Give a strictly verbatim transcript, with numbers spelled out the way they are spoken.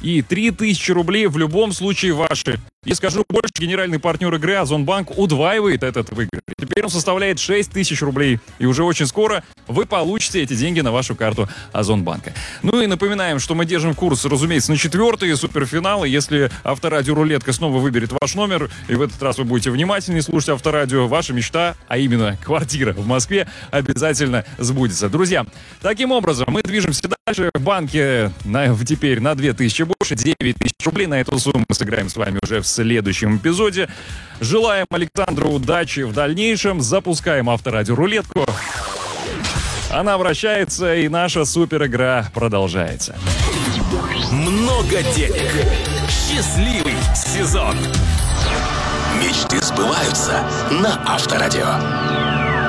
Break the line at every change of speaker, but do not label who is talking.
И три тысячи рублей в любом случае ваши. И скажу больше, генеральный партнер игры Озонбанк удваивает этот выигрыш. Теперь он составляет шесть тысяч рублей. И уже очень скоро вы получите эти деньги на вашу карту Озонбанка. Ну и напоминаем, что мы держим курс, разумеется, на четвертые суперфиналы. Если Авторадио Рулетка снова выберет ваш номер, и в этот раз вы будете внимательнее слушать Авторадио, ваша мечта, а именно квартира в Москве, обязательно сбудется. Друзья, таким образом мы движемся дальше. В банке на, теперь на две тысячи больше, девять тысяч рублей. На эту сумму мы сыграем с вами уже в следующем эпизоде. Желаем Александру удачи в дальнейшем. Запускаем Авторадио Рулетку. Она вращается, и наша супер игра продолжается.
Много денег. Счастливый сезон. Мечты сбываются на Авторадио.